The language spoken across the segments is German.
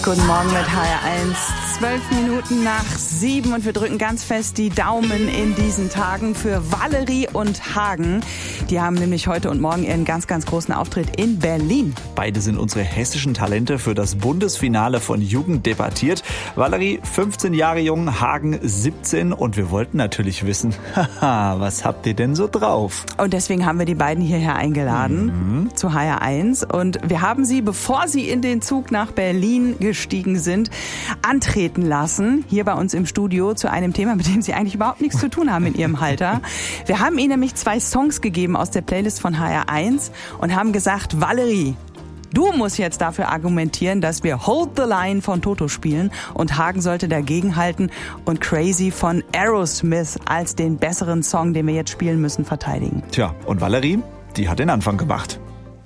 Guten Morgen mit HR1, 12 Minuten nach 7 und wir drücken ganz fest die Daumen in diesen Tagen für Valerie und Hagen. Die haben nämlich heute und morgen ihren ganz, ganz großen Auftritt in Berlin. Beide sind unsere hessischen Talente für das Bundesfinale von Jugend debattiert. Valerie 15 Jahre jung, Hagen 17 und wir wollten natürlich wissen, haha, was habt ihr denn so drauf? Und deswegen haben wir die beiden hierher eingeladen zu HR1 und wir haben sie, bevor sie in den Zug nach Berlin gestiegen sind, antreten lassen, hier bei uns im Studio zu einem Thema, mit dem sie eigentlich überhaupt nichts zu tun haben in ihrem Alter. Wir haben ihnen nämlich 2 Songs gegeben aus der Playlist von HR1 und haben gesagt, Valerie, du musst jetzt dafür argumentieren, dass wir Hold the Line von Toto spielen und Hagen sollte dagegenhalten und Crazy von Aerosmith als den besseren Song, den wir jetzt spielen müssen, verteidigen. Tja, und Valerie, die hat den Anfang gemacht.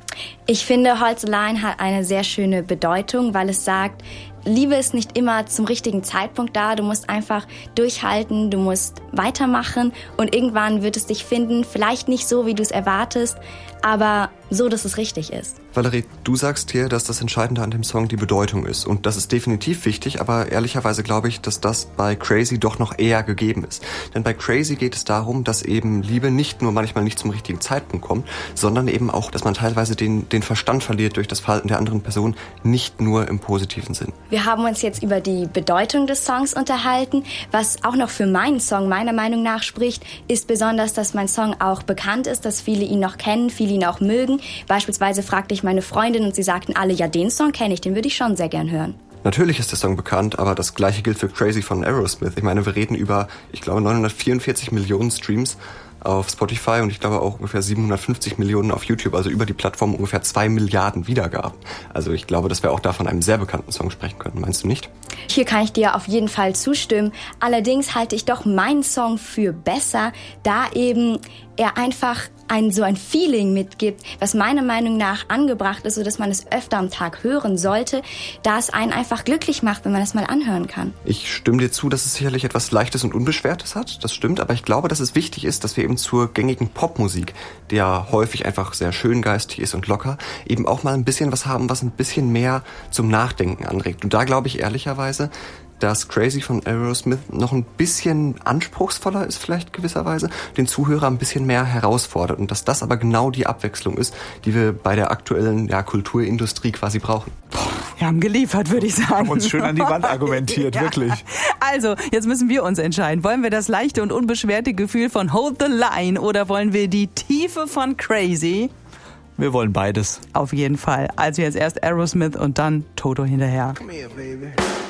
Ich finde, Hold the Line hat eine sehr schöne Bedeutung, weil es sagt, Liebe ist nicht immer zum richtigen Zeitpunkt da. Du musst einfach durchhalten, du musst weitermachen und irgendwann wird es dich finden. Vielleicht nicht so, wie du es erwartest, aber so, dass es richtig ist. Valerie, du sagst hier, dass das Entscheidende an dem Song die Bedeutung ist. Und das ist definitiv wichtig, aber ehrlicherweise glaube ich, dass das bei Crazy doch noch eher gegeben ist. Denn bei Crazy geht es darum, dass eben Liebe nicht nur manchmal nicht zum richtigen Zeitpunkt kommt, sondern eben auch, dass man teilweise den Verstand verliert durch das Verhalten der anderen Person, nicht nur im positiven Sinn. Wir haben uns jetzt über die Bedeutung des Songs unterhalten. Was auch noch für meinen Song meiner Meinung nach spricht, ist besonders, dass mein Song auch bekannt ist, dass viele ihn noch kennen, viele ihn auch mögen. Beispielsweise fragte ich meine Freundin und sie sagten alle, ja, den Song kenne ich, den würde ich schon sehr gern hören. Natürlich ist der Song bekannt, aber das Gleiche gilt für Crazy von Aerosmith. Ich meine, wir reden über, ich glaube, 944 Millionen Streams auf Spotify und ich glaube auch ungefähr 750 Millionen auf YouTube, also über die Plattform ungefähr 2 Milliarden Wiedergaben. Also ich glaube, dass wir auch da von einem sehr bekannten Song sprechen können. Meinst du nicht? Hier kann ich dir auf jeden Fall zustimmen. Allerdings halte ich doch meinen Song für besser, da eben er einfach so ein Feeling mitgibt, was meiner Meinung nach angebracht ist, sodass man es öfter am Tag hören sollte, da es einen einfach glücklich macht, wenn man es mal anhören kann. Ich stimme dir zu, dass es sicherlich etwas Leichtes und Unbeschwertes hat, das stimmt, aber ich glaube, dass es wichtig ist, dass wir eben zur gängigen Popmusik, die ja häufig einfach sehr schöngeistig ist und locker, eben auch mal ein bisschen was haben, was ein bisschen mehr zum Nachdenken anregt. Und da glaube ich ehrlicherweise, dass Crazy von Aerosmith noch ein bisschen anspruchsvoller ist vielleicht gewisserweise, den Zuhörer ein bisschen mehr herausfordert und dass das aber genau die Abwechslung ist, die wir bei der aktuellen Kulturindustrie quasi brauchen. Wir haben geliefert, würde ich sagen. Haben uns schön an die Wand argumentiert, Ja. wirklich. Also, jetzt müssen wir uns entscheiden. Wollen wir das leichte und unbeschwerte Gefühl von Hold the Line oder wollen wir die Tiefe von Crazy? Wir wollen beides. Auf jeden Fall. Also jetzt erst Aerosmith und dann Toto hinterher. Come here, baby.